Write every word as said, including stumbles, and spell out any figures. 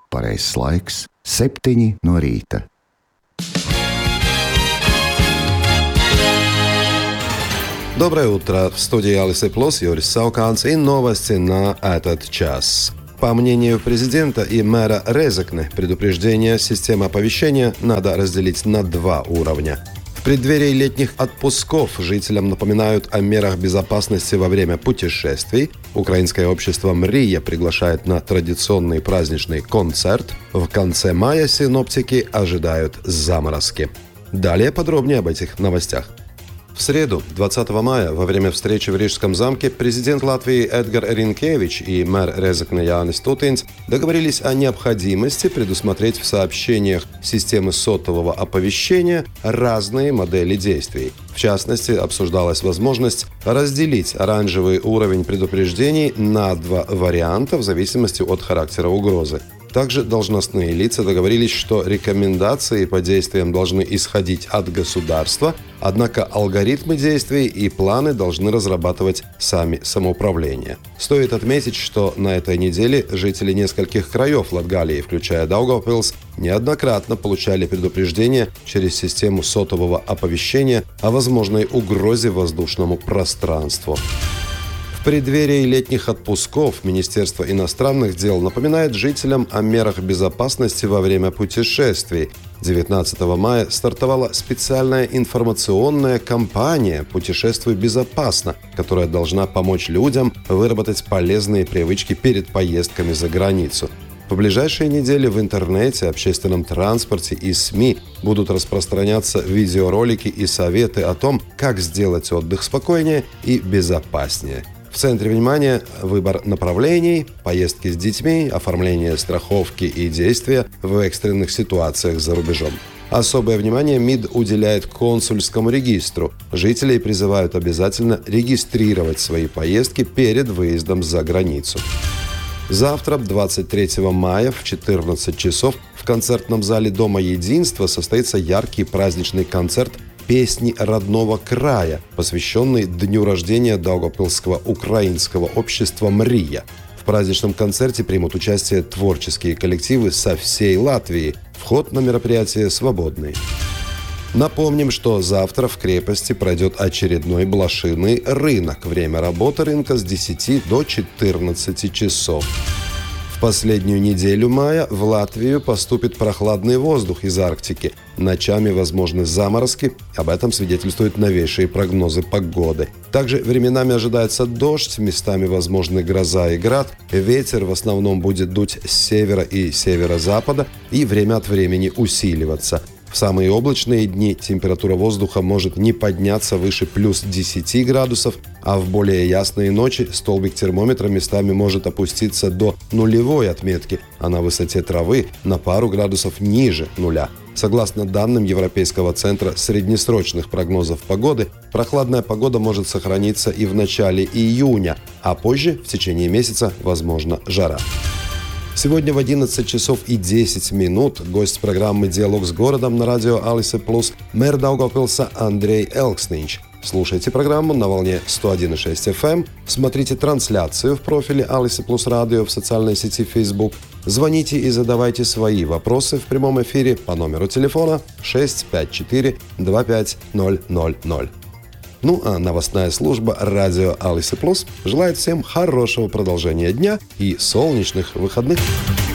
Pareizais laiks - septiņi no rīta. Доброе утро! В студии Алисы Плюс Юрий Сауканс и новости на этот час. По мнению президента и мэра Резекне, предупреждение системы оповещения надо разделить на два уровня. В преддверии летних отпусков жителям напоминают о мерах безопасности во время путешествий. Украинское общество «Мрия» приглашает на традиционный праздничный концерт. В конце мая синоптики ожидают заморозки. Далее подробнее об этих новостях. В среду, двадцатого мая, во время встречи в Рижском замке, президент Латвии Эдгар Ринкевич и мэр Резекне Jānis Tutins договорились о необходимости предусмотреть в сообщениях системы сотового оповещения разные модели действий. В частности, обсуждалась возможность разделить оранжевый уровень предупреждений на два варианта в зависимости от характера угрозы. Также должностные лица договорились, что рекомендации по действиям должны исходить от государства, однако алгоритмы действий и планы должны разрабатывать сами самоуправления. Стоит отметить, что на этой неделе жители нескольких краев Латгалии, включая Даугавпилс, неоднократно получали предупреждения через систему сотового оповещения о возможной угрозе воздушному пространству. В преддверии летних отпусков Министерство иностранных дел напоминает жителям о мерах безопасности во время путешествий. девятнадцатого мая стартовала специальная информационная кампания «Путешествуй безопасно», которая должна помочь людям выработать полезные привычки перед поездками за границу. В ближайшие недели в интернете, общественном транспорте и СМИ будут распространяться видеоролики и советы о том, как сделать отдых спокойнее и безопаснее. В центре внимания выбор направлений, поездки с детьми, оформление страховки и действия в экстренных ситуациях за рубежом. Особое внимание МИД уделяет консульскому регистру. Жителей призывают обязательно регистрировать свои поездки перед выездом за границу. Завтра, двадцать третьего мая, в четырнадцать часов в концертном зале Дома Единства состоится яркий праздничный концерт «Песни родного края», посвященный дню рождения Даугавпилсского украинского общества «Мрия». В праздничном концерте примут участие творческие коллективы со всей Латвии. Вход на мероприятие свободный. Напомним, что завтра в крепости пройдет очередной блошиный рынок. Время работы рынка с десяти до четырнадцати часов. В последнюю неделю мая в Латвию поступит прохладный воздух из Арктики. Ночами возможны заморозки. Об этом свидетельствуют новейшие прогнозы погоды. Также временами ожидается дождь, местами возможны гроза и град. Ветер в основном будет дуть с севера и северо-запада и время от времени усиливаться. В самые облачные дни температура воздуха может не подняться выше плюс десяти градусов, а в более ясные ночи столбик термометра местами может опуститься до нулевой отметки, а на высоте травы на пару градусов ниже нуля. Согласно данным Европейского центра среднесрочных прогнозов погоды, прохладная погода может сохраниться и в начале июня, а позже, в течение месяца, возможно жара. Сегодня в одиннадцать часов и десять минут гость программы «Диалог с городом» на радио Алисы Плюс мэр Даугавпилса Андрей Элкснич. Слушайте программу на волне сто один и шесть эф эм, смотрите трансляцию в профиле Алисы Плюс Радио в социальной сети Facebook, звоните и задавайте свои вопросы в прямом эфире по номеру телефона шесть пять четыре два пять ноль ноль ноль. Ну а новостная служба радио Алисы Плюс желает всем хорошего продолжения дня и солнечных выходных.